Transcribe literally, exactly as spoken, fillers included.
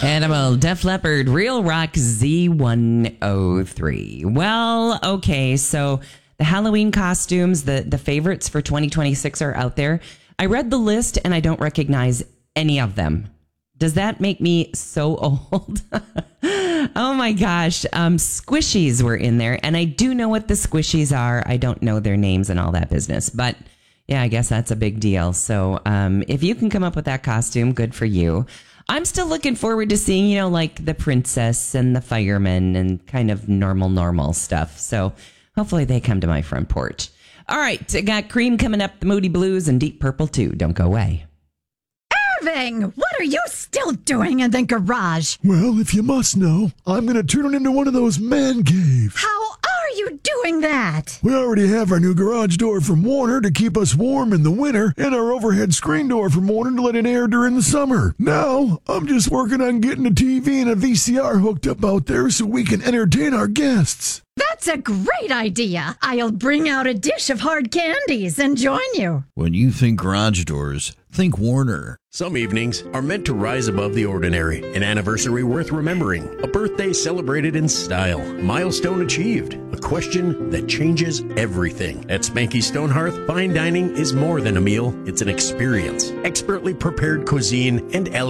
Animal, Def Leppard, Real Rock Z one oh three. Well, okay, so the Halloween costumes, the, the favorites for twenty twenty-six are out there. I read the list and I don't recognize any of them. Does that make me so old? Oh my gosh. Um, squishies were in there, and I do know what the squishies are. I don't know their names and all that business, but yeah, I guess that's a big deal. So um, if you can come up with that costume, good for you. I'm still looking forward to seeing, you know, like the princess and the fireman and kind of normal, normal stuff. So hopefully they come to my front porch. All right, I got Cream coming up, the Moody Blues, and Deep Purple too. Don't go away. Irving, what are you still doing in the garage? Well, if you must know, I'm going to turn it into one of those man caves. How are you doing that? We already have our new garage door from Warner to keep us warm in the winter, and our overhead screen door from Warner to let it air during the summer. Now, I'm just working on getting a T V and a V C R hooked up out there so we can entertain our guests. That's a great idea. I'll bring out a dish of hard candies and join you. When you think garage doors, think Warner. Some evenings are meant to rise above the ordinary. An anniversary worth remembering. A birthday celebrated in style. Milestone achieved. A question that changes everything. At Spanky Stonehearth, fine dining is more than a meal. It's an experience. Expertly prepared cuisine and elegant